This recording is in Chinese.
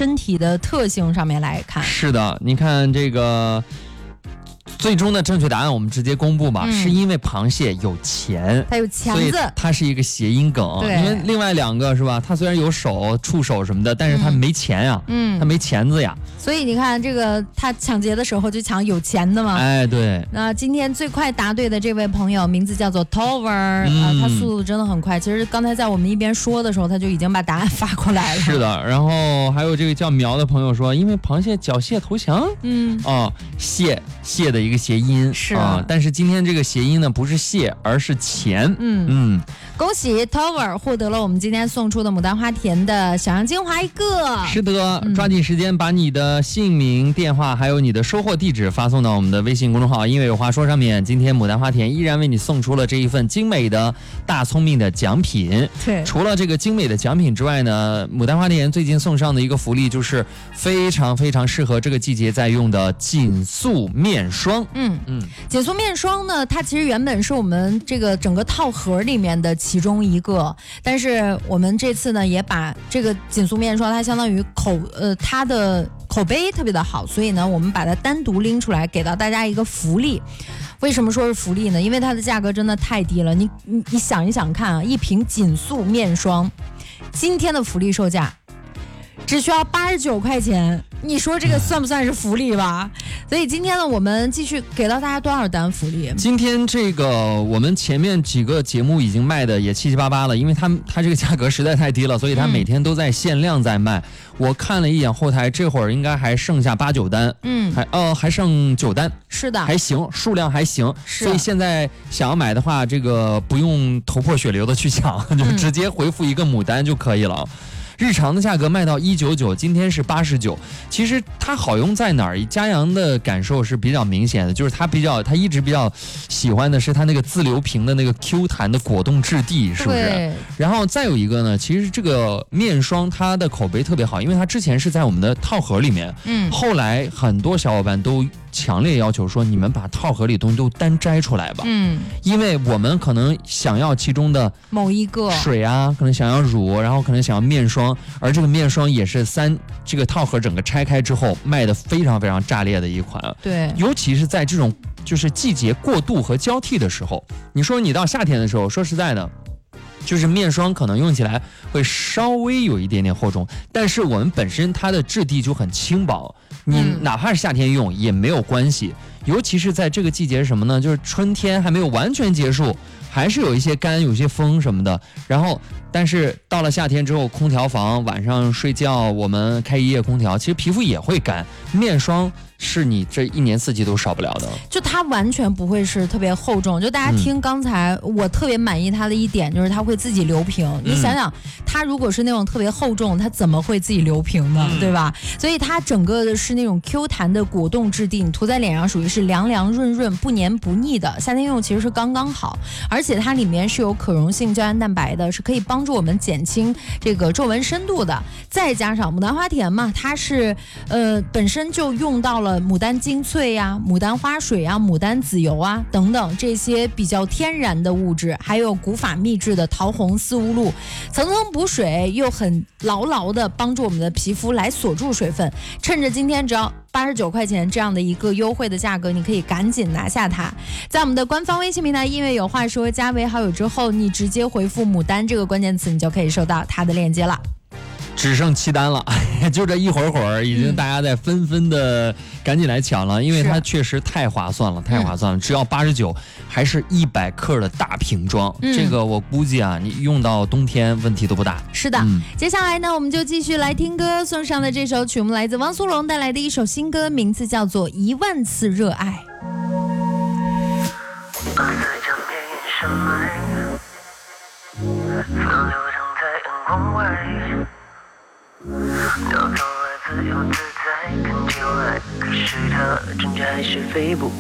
身体的特性上面来看。 是的，你看这个最终的正确答案我们直接公布吧，是因为螃蟹有钳， 它有钳子， 所以它是一个谐音梗。因为另外两个是吧，它虽然有手、触手什么的，但是它没钳呀，它没钳子呀。 所以你看这个，他抢劫的时候就抢有钱的嘛。 哎，对。 那今天最快答对的这位朋友名字叫做 Tower，他速度真的很快。其实刚才在我们一边说的时候，他就已经把答案发过来了。 是的，然后还有这个叫苗的朋友说，因为螃蟹缴械投降，蟹的一个谐音是但是今天这个谐音呢不是蟹，而是钱。 恭喜 Tower 获得了我们今天送出的牡丹花田的小羊精华一个。 是的，抓紧时间把你的姓名、电话还有你的收货地址发送到我们的微信公众号因为有话说上面。今天牡丹花田依然为你送出了这一份精美的大聪明的奖品。 对， 除了这个精美的奖品之外呢，牡丹花田最近送上的一个福利就是非常非常适合这个季节在用的紧塑面霜。 紧塑面霜呢，它其实原本是我们这个整个套盒里面的其中一个，但是我们这次呢也把这个紧塑面霜，它相当于它的口碑特别的好，所以呢我们把它单独拎出来给到大家一个福利。为什么说是福利呢？因为它的价格真的太低了。你想一想看啊，一瓶紧塑面霜今天的福利售价只需要89块钱，你说这个算不算是福利吧？所以今天呢，我们继续给到大家多少单福利？ 今天这个我们前面几个节目已经卖的也七七八八了，因为它这个价格实在太低了，所以它每天都在限量在卖。我看了一眼后台，这会儿应该还剩下8、9单，还剩9单， 是的， 还行，数量还行，所以现在想要买的话，这个不用头破血流的去抢，就直接回复一个牡丹就可以了。日常的价格卖到199，今天是89。其实它好用在哪儿？佳阳的感受是比较明显的，就是他一直比较喜欢的是它那个自流平的那个 Q 弹的果冻质地，是不是？然后再有一个呢，其实这个面霜它的口碑特别好，因为它之前是在我们的套盒里面，后来很多小伙伴都强烈要求说，你们把套盒里东西都单摘出来吧，因为我们可能想要其中的某一个水啊，可能想要乳，然后可能想要面霜，而这个面霜也是这个套盒整个拆开之后卖的非常非常炸裂的一款。 对， 尤其是在这种就是季节过渡和交替的时候，你说你到夏天的时候，说实在的，就是面霜可能用起来会稍微有一点点厚重，但是我们本身它的质地就很轻薄，你哪怕是夏天用也没有关系。尤其是在这个季节是什么呢？就是春天还没有完全结束，还是有一些干，有一些风什么的。然后，但是到了夏天之后，空调房晚上睡觉，我们开1夜空调，其实皮肤也会干。面霜是你这1年4季都少不了的， 就它完全不会是特别厚重。就大家听刚才，我特别满意它的一点就是它会自己流平。你想想，它如果是那种特别厚重，它怎么会自己流平呢？对吧？所以它整个的是那种 Q 弹的果冻质地，你涂在脸上属于是凉凉润润、不黏不腻的。夏天用其实是刚刚好，而且它里面是有可溶性胶原蛋白的，是可以帮助我们减轻这个皱纹深度的。再加上牡丹花田嘛，它是本身就用到了牡丹精粹呀、牡丹花水啊、牡丹籽油啊等等这些比较天然的物质，还有古法秘制的桃红四乌露，层层补水又很牢牢的帮助我们的皮肤来锁住水分。趁着今天只要89块钱这样的一个优惠的价格，你可以赶紧拿下它。在我们的官方微信平台音乐有话说加为好友之后，你直接回复牡丹这个关键词，你就可以收到它的链接了。 只剩7单了，就这一会儿已经大家在纷纷的赶紧来抢了，因为它确实太划算了，只要89，还是100克的大瓶装，这个我估计啊，你用到冬天问题都不大。 是的，接下来呢，我们就继续来听歌，送上的这首曲目来自汪苏泷带来的一首新歌，名字叫做《10000次热爱》。 到头来自由自在，看起来，可是它终究还是飞不